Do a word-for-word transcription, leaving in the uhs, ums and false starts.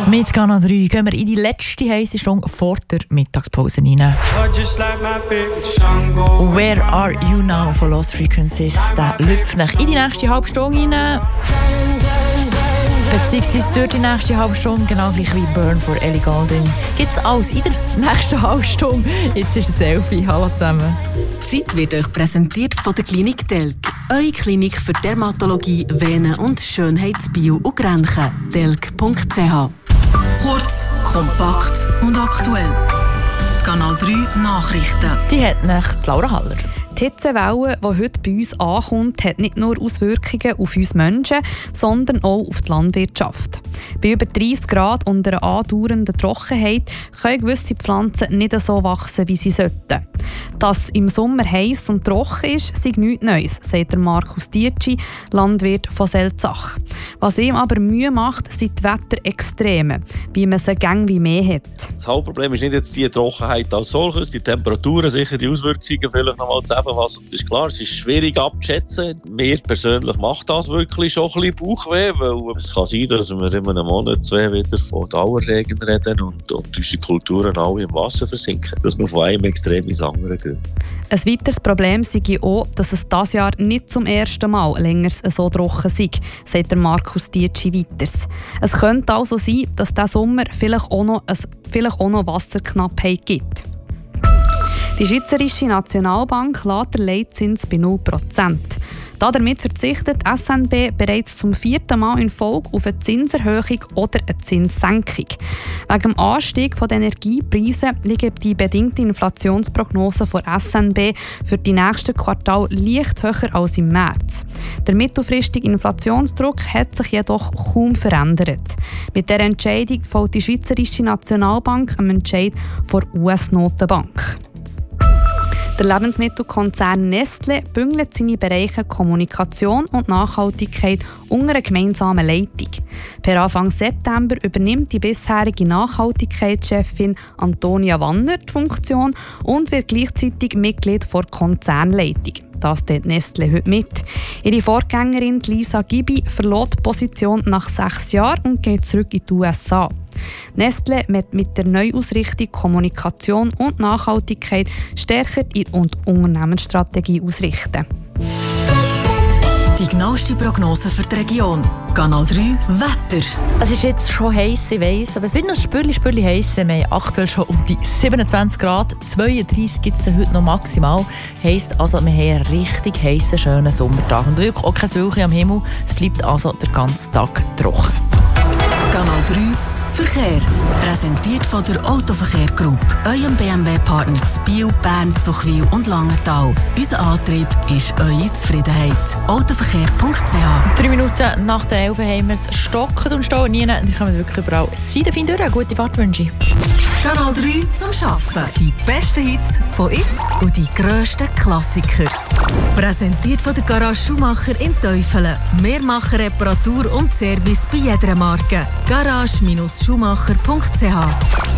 Mit Kanal drei gehen wir in die letzte heisse Stunde vor der Mittagspause rein. «Where Are You Now» von Lost Frequencies. Der lüpft in die nächste halbe Stunde rein. Beziehungsweise durch die nächste halbe Stunde, genau gleich wie «Burn» von Ellie Goulding. Gibt es alles in der nächsten halben Stunde. Jetzt ist es Selfie. Hallo zusammen. Die Zeit wird euch präsentiert von der Klinik Delk. Eure Klinik für Dermatologie, Venen- und Schönheitsbio- und Grenchen. delk punkt c h. Kurz, kompakt und aktuell. Die Kanal drei Nachrichten. Die hat nicht Laura Haller. Die Hitzewelle, die heute bei uns ankommt, hat nicht nur Auswirkungen auf uns Menschen, sondern auch auf die Landwirtschaft. Bei über dreissig Grad und einer andauernden Trockenheit können gewisse Pflanzen nicht so wachsen, wie sie sollten. Dass es im Sommer heiß und trocken ist, sei nichts Neues, sagt der Markus Dietschi, Landwirt von Selzach. Was ihm aber Mühe macht, sind die Wetterextreme, wie man sie gäng wie mehr hat. Das Hauptproblem ist nicht jetzt die Trockenheit als solches, die Temperaturen, sicher die Auswirkungen vielleicht noch mal zusammenfassen. Das ist klar, es ist schwierig abzuschätzen. Mir persönlich macht das wirklich schon ein bisschen Bauchweh, weil es kann sein, dass wir in einem Monat, zwei wieder von Dauerregen reden und, und unsere Kulturen alle im Wasser versinken, dass wir von einem Extrem ins andere gehen. Ein weiteres Problem sei auch, dass es dieses Jahr nicht zum ersten Mal länger so trocken sei, sagt der Markus Dietschi weiters. Es könnte also sein, dass dieser Sommer vielleicht auch noch, ein, vielleicht auch noch Wasserknappheit gibt. Die Schweizerische Nationalbank lässt den Leitzins bei null Prozent. Damit verzichtet die S N B bereits zum vierten Mal in Folge auf eine Zinserhöhung oder eine Zinssenkung. Wegen dem Anstieg der Energiepreise liegen die bedingte Inflationsprognose der S N B für die nächsten Quartale leicht höher als im März. Der mittelfristige Inflationsdruck hat sich jedoch kaum verändert. Mit dieser Entscheidung folgt die Schweizerische Nationalbank einem Entscheid der U S-Notenbank. Der Lebensmittelkonzern Nestlé bündelt seine Bereiche Kommunikation und Nachhaltigkeit unter einer gemeinsamen Leitung. Per Anfang September übernimmt die bisherige Nachhaltigkeitschefin Antonia Wanner die Funktion und wird gleichzeitig Mitglied der Konzernleitung. Das teilt Nestlé heute mit. Ihre Vorgängerin Lisa Gibi verlässt die Position nach sechs Jahren und geht zurück in die U S A. Nestlé wird mit der Neuausrichtung Kommunikation und Nachhaltigkeit stärker in und Unternehmensstrategie ausrichten. Die genaueste Prognose für die Region. Kanal drei Wetter. Es ist jetzt schon heiß, ich weiss, aber es wird noch spürli, spürli heiß. Wir haben aktuell schon um die siebenundzwanzig Grad, zweiunddreissig gibt es heute noch maximal. Heisst also, wir haben einen richtig heissen, schönen Sommertag. Und wirklich auch kein Wölkchen am Himmel. Es bleibt also den ganzen Tag trocken. Kanal drei Verkehr. Präsentiert von der Autoverkehr Group. Eurem B M W-Partner zu Biel, Bern, Zuchwil und Langenthal. Unser Antrieb ist eure Zufriedenheit. autoverkehr punkt c h. Drei Minuten nach der elf haben wir es stocken und stehen. Nie, wir kommen wirklich überall Seitenfein durch. Gute Fahrt wünsche ich. Kanal drei zum Arbeiten. Die besten Hits von jetzt und die grössten Klassiker. Präsentiert von der Garage Schumacher in Teufelen. Wir machen Reparatur und Service bei jeder Marke. garage Bindestrich schumacher punkt c h.